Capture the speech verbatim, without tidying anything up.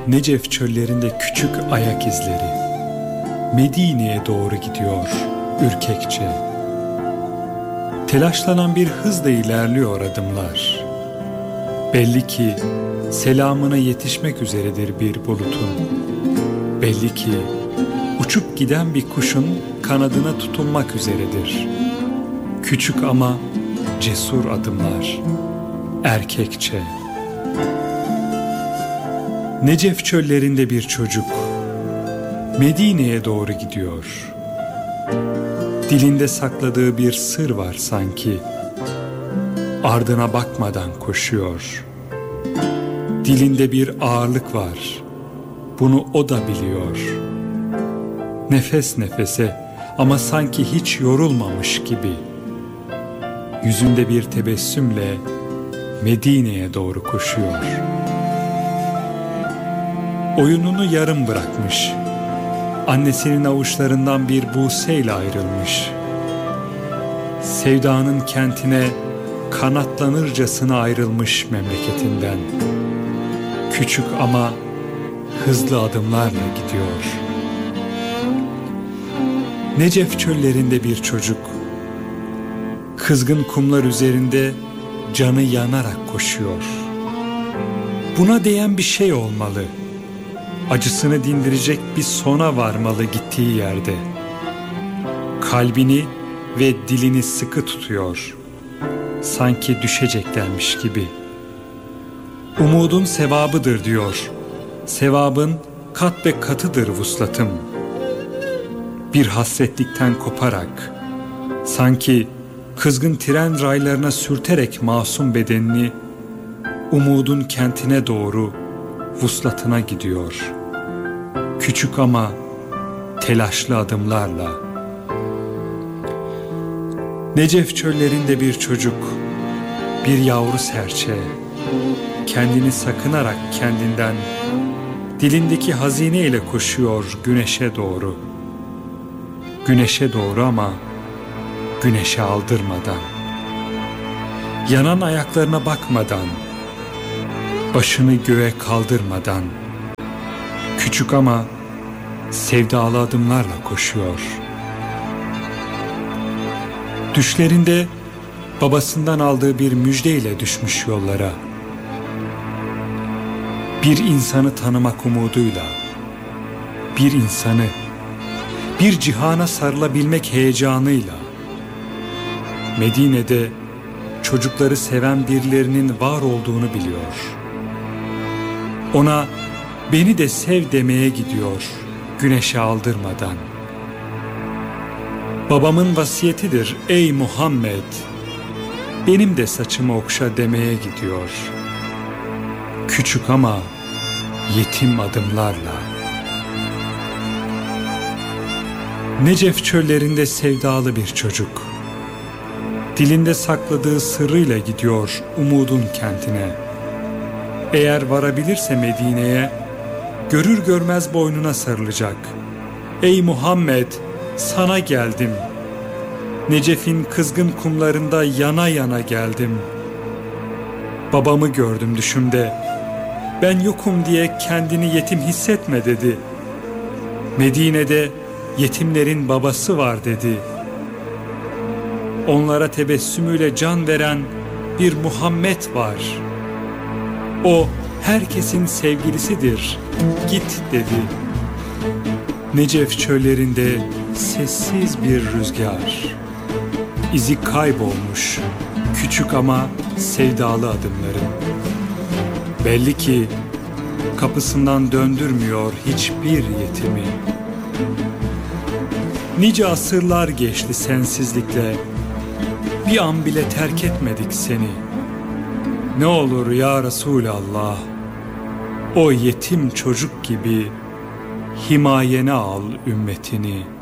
Necef çöllerinde küçük ayak izleri, Medine'ye doğru gidiyor ürkekçe. Telaşlanan bir hızla ilerliyor adımlar. Belli ki selamına yetişmek üzeredir bir bulutun. Belli ki uçup giden bir kuşun kanadına tutunmak üzeredir. Küçük ama cesur adımlar, erkekçe. Necef çöllerinde bir çocuk Medine'ye doğru gidiyor. Dilinde sakladığı bir sır var sanki. Ardına bakmadan koşuyor. Dilinde bir ağırlık var. Bunu o da biliyor. Nefes nefese ama sanki hiç yorulmamış gibi. Yüzünde bir tebessümle Medine'ye doğru koşuyor. Oyununu yarım bırakmış. Annesinin avuçlarından bir buseyle ayrılmış. Sevdanın kentine kanatlanırcasına ayrılmış memleketinden. Küçük ama hızlı adımlarla gidiyor. Necef çöllerinde bir çocuk, kızgın kumlar üzerinde canı yanarak koşuyor. Buna değen bir şey olmalı. Acısını dindirecek bir sona varmalı gittiği yerde. Kalbini ve dilini sıkı tutuyor. Sanki düşeceklermiş gibi. Umudun sevabıdır diyor. Sevabın kat ve katıdır vuslatım. Bir hasretlikten koparak, sanki kızgın tren raylarına sürterek masum bedenini, umudun kentine doğru vuslatına gidiyor. Küçük ama telaşlı adımlarla. Necef çöllerinde bir çocuk, bir yavru serçe, kendini sakınarak kendinden, dilindeki hazine ile koşuyor güneşe doğru. Güneşe doğru ama güneşe aldırmadan. Yanan ayaklarına bakmadan, başını göğe kaldırmadan, küçük ama sevdalı adımlarla koşuyor. Düşlerinde babasından aldığı bir müjdeyle düşmüş yollara. Bir insanı tanımak umuduyla, bir insanı, bir cihana sarılabilmek heyecanıyla, Medine'de çocukları seven birilerinin var olduğunu biliyor. Ona beni de sev demeye gidiyor güneşe aldırmadan. Babamın vasiyetidir ey Muhammed, benim de saçımı okşa demeye gidiyor. Küçük ama yetim adımlarla. Necef çöllerinde sevdalı bir çocuk, dilinde sakladığı sırrıyla gidiyor umudun kentine. Eğer varabilirse Medine'ye, görür görmez boynuna sarılacak. Ey Muhammed, sana geldim. Necef'in kızgın kumlarında yana yana geldim. Babamı gördüm düşümde. Ben yokum diye kendini yetim hissetme dedi. Medine'de yetimlerin babası var dedi. Onlara tebessümüyle can veren bir Muhammed var. O herkesin sevgilisidir, git dedi. Necef çöllerinde sessiz bir rüzgar. İzi kaybolmuş, küçük ama sevdalı adımların. Belli ki kapısından döndürmüyor hiçbir yetimi. Nice asırlar geçti sensizlikle, bir an bile terk etmedik seni. Ne olur ya Resulallah, o yetim çocuk gibi himayene al ümmetini.